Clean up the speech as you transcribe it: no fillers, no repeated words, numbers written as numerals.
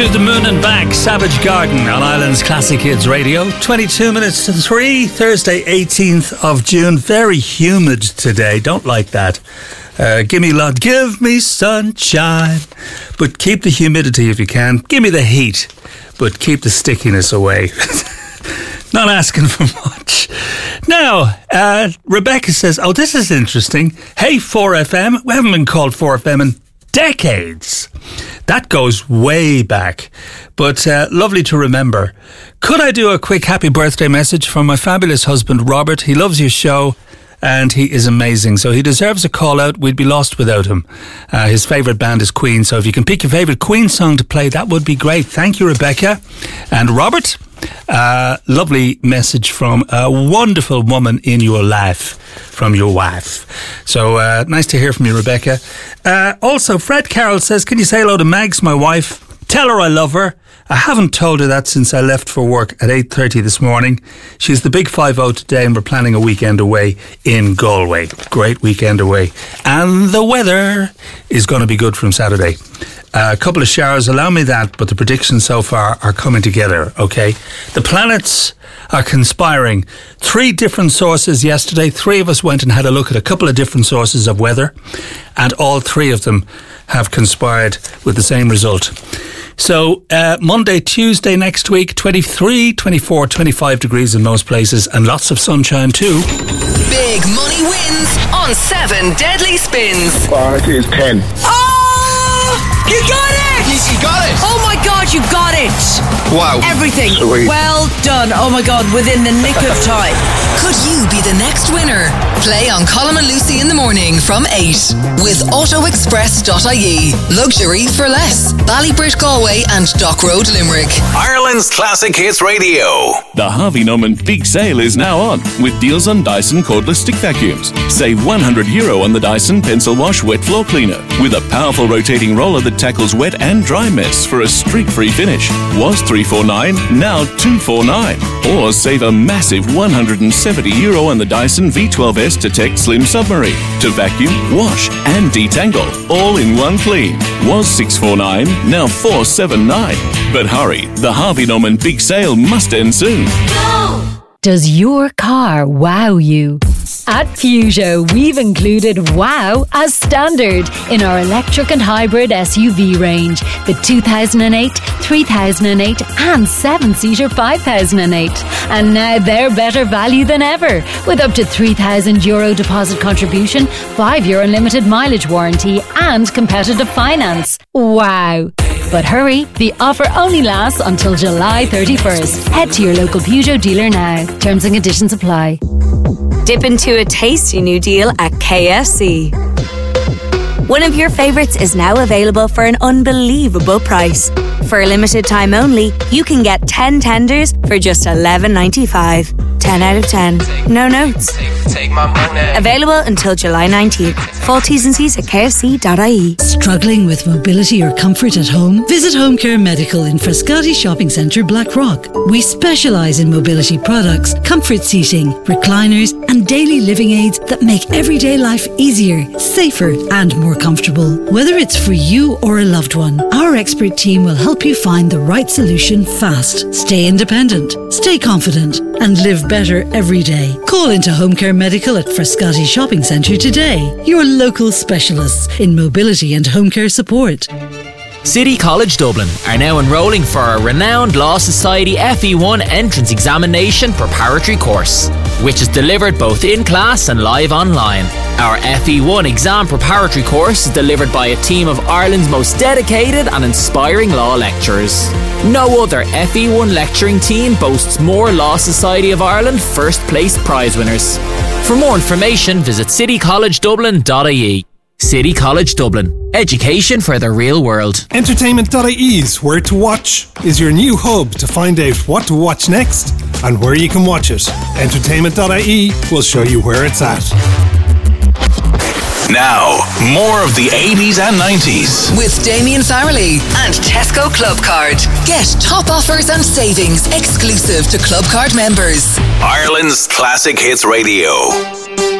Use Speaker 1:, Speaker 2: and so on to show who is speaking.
Speaker 1: To the Moon and Back, Savage Garden on Ireland's Classic Hits Radio. 22 minutes to 3, Thursday 18th of June. Very humid today, don't like that. Give me sunshine, but keep the humidity if you can. Give me the heat, but keep the stickiness away. Not asking for much. Now, Rebecca says, oh, this is interesting. Hey, 4FM. We haven't been called 4FM in decades. That goes way back, but lovely to remember. Could I do a quick happy birthday message from my fabulous husband, Robert? He loves your show and he is amazing, so he deserves a call out. We'd be lost without him. His favourite band is Queen, so if you can pick your favourite Queen song to play, that would be great. Thank you, Rebecca. And Robert, lovely message from a wonderful woman in your life, from your wife. So nice to hear from you, Rebecca. Also, Fred Carroll says, can you say hello to Mags, my wife? Tell her I love her. I haven't told her that since I left for work at 8:30 this morning. She's the big 5-0 today and we're planning a weekend away in Galway. Great weekend away. And the weather is going to be good from Saturday. A couple of showers, allow me that, but the predictions so far are coming together, okay? The planets are conspiring. 3 different sources yesterday. 3 of us went and had a look at a couple of different sources of weather, and all 3 of them have conspired with the same result. So Monday, Tuesday next week, 23, 24, 25 degrees in most places and lots of sunshine too.
Speaker 2: Big money wins on 7 Deadly Spins.
Speaker 3: It is 10.
Speaker 2: Oh! You got it!
Speaker 4: You got it!
Speaker 2: Oh my God, you got it!
Speaker 4: Wow.
Speaker 2: Everything.
Speaker 3: Sweet.
Speaker 2: Well done. Oh my God, within the nick of time. Could you be the next winner? Play on Colm and Lucy in the morning from 8 with autoexpress.ie. Luxury for less. Ballybrit Galway and Dock Road Limerick.
Speaker 5: Ireland's Classic Hits Radio.
Speaker 6: The Harvey Norman Big Sale is now on with deals on Dyson cordless stick vacuums. Save €100 on the Dyson Pencil Wash Wet Floor Cleaner with a powerful rotating roller that tackles wet and dry mess for a streak-free finish. Was $349, now $249. Or save a massive €170 on the Dyson V12S Detect Slim Submarine to vacuum, wash and detangle all in one clean. Was $649, now $479. But hurry, the Harvey Norman Big Sale must end soon.
Speaker 7: Does your car wow you? At Peugeot, we've included wow as standard in our electric and hybrid SUV range. The 2008, 3008 and 7-seater 5008. And now they're better value than ever with up to €3,000 deposit contribution, 5-year unlimited mileage warranty and competitive finance. Wow! But hurry, the offer only lasts until July 31st. Head to your local Peugeot dealer now. Terms and conditions apply.
Speaker 8: Dip into a tasty new deal at KFC. One of your favourites is now available for an unbelievable price. For a limited time only, you can get 10 tenders for just $11.95. 10 out of 10. No notes.
Speaker 4: Take my money.
Speaker 8: Available until July 19th. Full T's and C's at kfc.ie.
Speaker 9: Struggling with mobility or comfort at home? Visit Home Care Medical in Frascati Shopping Centre, Blackrock. We specialise in mobility products, comfort seating, recliners and daily living aids that make everyday life easier, safer and more comfortable. Whether it's for you or a loved one, our expert team will help you find the right solution fast. Stay independent, stay confident and live better every day. Call into Home Care Medical at Frascati Shopping Centre today. Your local specialists in mobility and home care support.
Speaker 10: City College Dublin are now enrolling for our renowned Law Society FE1 entrance examination preparatory course, which is delivered both in class and live online. Our FE1 exam preparatory course is delivered by a team of Ireland's most dedicated and inspiring law lecturers. No other FE1 lecturing team boasts more Law Society of Ireland first place prize winners. For more information, visit citycollegedublin.ie. City College Dublin. Education for the real world.
Speaker 11: Entertainment.ie's Where to Watch is your new hub to find out what to watch next and where you can watch it. Entertainment.ie will show you where it's at.
Speaker 5: Now, more of the 80s and 90s.
Speaker 2: With Damien Farrelly and Tesco Club Card. Get top offers and savings exclusive to Club Card members.
Speaker 5: Ireland's Classic Hits Radio.